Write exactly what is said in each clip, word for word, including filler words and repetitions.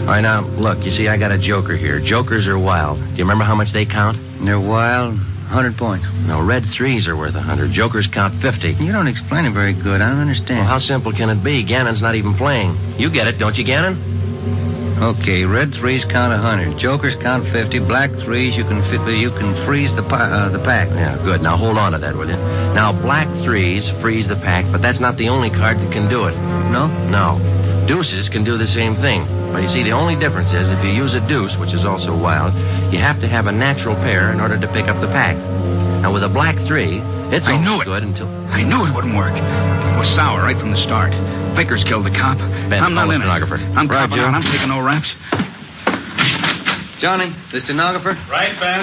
All right, now, look, you see, I got a joker here. Jokers are wild. Do you remember how much they count? They're wild. one hundred points. No, red threes are worth one hundred. Jokers count fifty. You don't explain it very good. I don't understand. Well, how simple can it be? Gannon's not even playing. You get it, don't you, Gannon? Okay, red threes count one hundred. Jokers count fifty. Black threes, you can fit, you can freeze the, pa- uh, the pack. Yeah, good. Now, hold on to that, will you? Now, black threes freeze the pack, but that's not the only card that can do it. No? No. Deuces can do the same thing. But you see, the only difference is if you use a deuce, which is also wild, you have to have a natural pair in order to pick up the pack. Now, with a black three, it's I knew it. good until... I knew it wouldn't work. It was sour right from the start. Vickers killed the cop. Ben, I'm not call the in it. stenographer. I'm Right, copping Joe. out. I'm taking no raps. Johnny, the stenographer? Right, Ben.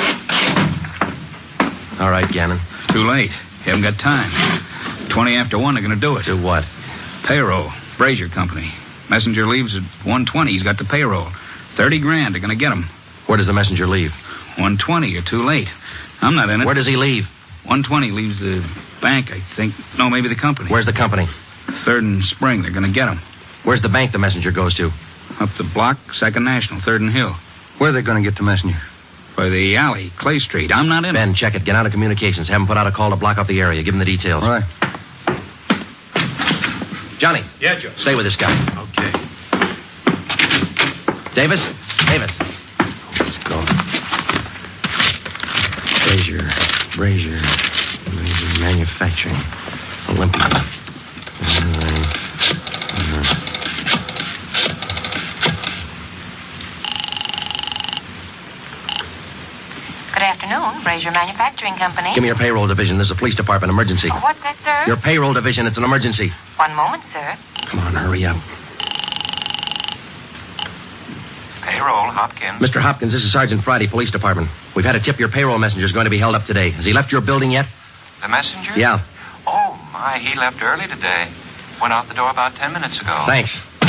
All right, Gannon. It's too late. You haven't got time. Twenty after one, they're going to do it. Do what? Payroll. Brazier Company. Messenger leaves at one twenty. He's got the payroll. Thirty grand. They're going to get him. Where does the messenger leave? one twenty. You're too late. I'm not in it. Where does he leave? one twenty leaves the bank, I think. No, maybe the company. Where's the company? Third and Spring. They're going to get him. Where's the bank the messenger goes to? Up the block, Second National, Third and Hill. Where are they going to get the messenger? By the alley, Clay Street. I'm not in it. Ben, check it. Get out of communications. Have him put out a call to block up the area. Give him the details. All right. Johnny. Yeah, Joe. Stay with this guy. Okay. Davis? Davis. Let's go. Brazier. Brazier. Brazier Manufacturing. Olympia. Uh, uh, Good afternoon, Brazier Manufacturing Company. Give me your payroll division. This is a police department emergency. Oh, what's that, sir? Your payroll division. It's an emergency. One moment, sir. Come on, hurry up. Payroll, Hopkins. Mister Hopkins, this is Sergeant Friday, Police Department. We've had a tip your payroll messenger's going to be held up today. Has he left your building yet? The messenger? Yeah. Oh, my, he left early today. Went out the door about ten minutes ago. Thanks.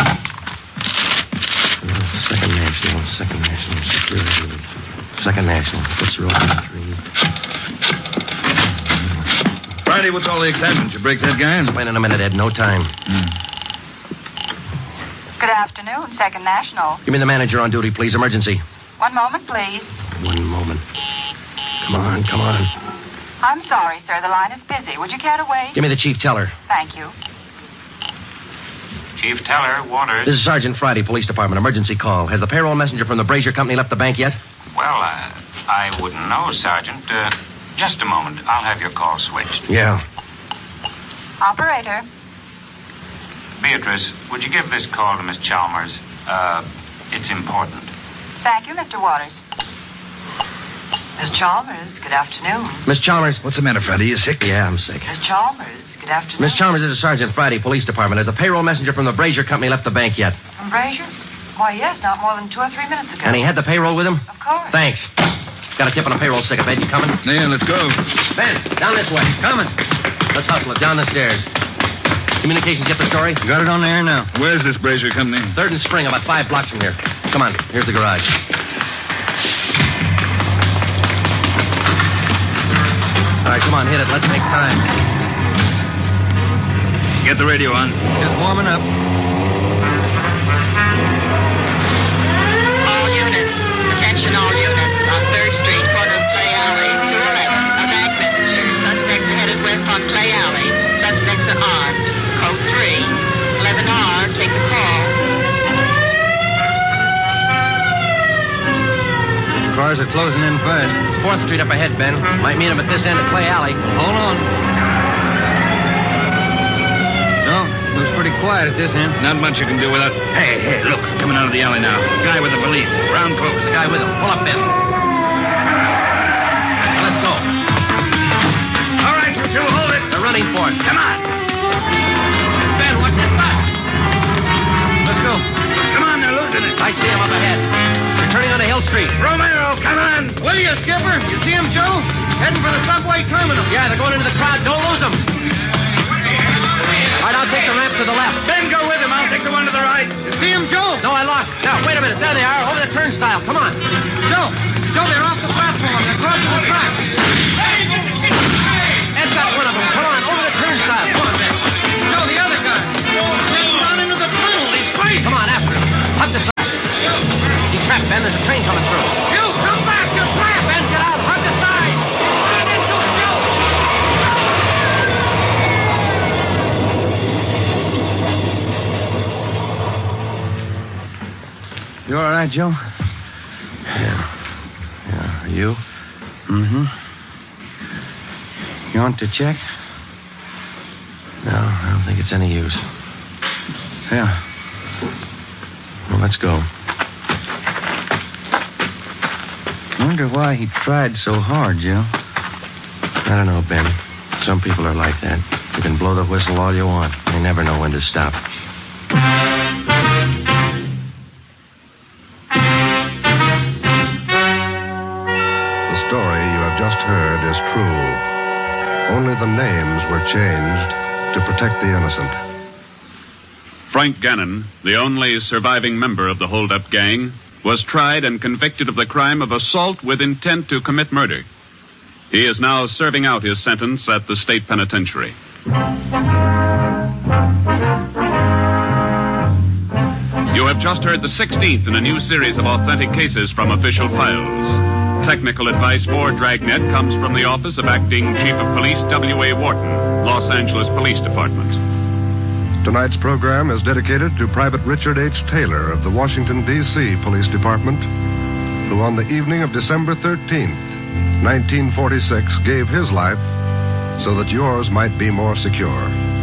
Second National, Second National Security. Second National. What's the roll? Three. Friday, what's all the excitement? You break that guy? Explain in a minute, Ed. No time. Hmm. Good afternoon, Second National. Give me the manager on duty, please. Emergency. One moment, please. One moment. Come on, come on. I'm sorry, sir. The line is busy. Would you care to wait? Give me the chief teller. Thank you. Chief Teller, Waters. This is Sergeant Friday, Police Department. Emergency call. Has the payroll messenger from the Brazier Company left the bank yet? Well, uh, I wouldn't know, Sergeant. Uh, just a moment. I'll have your call switched. Yeah. Operator. Beatrice, would you give this call to Miss Chalmers? Uh, it's important. Thank you, Mister Waters. Miss Chalmers, good afternoon. Miss Chalmers. What's the matter, Friday? You sick? Yeah, I'm sick. Miss Chalmers, good afternoon. Miss Chalmers, this is Sergeant Friday, Police Department. Has the payroll messenger from the Brazier Company left the bank yet? From Brazier's? Why, yes, not more than two or three minutes ago. And he had the payroll with him? Of course. Thanks. Got a tip on a payroll stick. Ed, you coming? Yeah, let's go. Ben, down this way. Coming. Let's hustle it. Down the stairs. Communications get the story? Got it on the air now. Where's this Brazier Company? Third and Spring, about five blocks from here. Come on. Here's the garage. All right, come on, hit it. Let's make time. Get the radio on. Just warming up. All units. Attention all units. On third Street, corner of Clay Alley, two eleven. A bank messenger. Suspects are headed west on Clay Alley. Suspects are armed. Code three. eleven R. Take the call. Cars are closing in fast. It's fourth Street up ahead, Ben. Might meet him at this end of Clay Alley. Hold on. No, it was pretty quiet at this end. Not much you can do without... Hey, hey, look. Coming out of the alley now. Guy with the valise. Brown clothes. The guy with him. Pull up, Ben. Let's go. All right, you two, hold it. They're running for it. Come on. Ben, watch this bus. Let's go. Come on, they're losing it. I see him up ahead. They're turning onto Hill Street. Romero, come on. Will you, Skipper? You see him, Joe? Heading for the subway terminal. Yeah, they're going into the crowd. Don't lose them. All right, I'll take the ramp to the left. Ben, go with him. I'll take the one to the right. You see him, Joe? No, I lost. Now, wait a minute. There they are, over the turnstile. Come on. Joe. Joe, they're off the platform. They're crossing the tracks. Ed's got one of them. Come on, over the turnstile. Come on, Ben. Joe, the other guy. He's down into the tunnel. He's crazy. Come on, after him. Hug the side. Ben, there's a train coming through. You, come back! You're trapped! Ben, get out! Hug the side! Run into it, You all right, Joe? Yeah. Yeah. Are you? Mm-hmm. You want to check? No, I don't think it's any use. Yeah. Well, let's go. I wonder why he tried so hard, Joe. I don't know, Ben. Some people are like that. You can blow the whistle all you want. They never know when to stop. The story you have just heard is true. Only the names were changed to protect the innocent. Frank Gannon, the only surviving member of the hold-up gang, was tried and convicted of the crime of assault with intent to commit murder. He is now serving out his sentence at the state penitentiary. You have just heard the sixteenth in a new series of authentic cases from official files. Technical advice for Dragnet comes from the office of Acting Chief of Police W A Wharton, Los Angeles Police Department. Tonight's program is dedicated to Private Richard H. Taylor of the Washington, D C Police Department, who on the evening of December thirteenth, nineteen forty-six, gave his life so that yours might be more secure.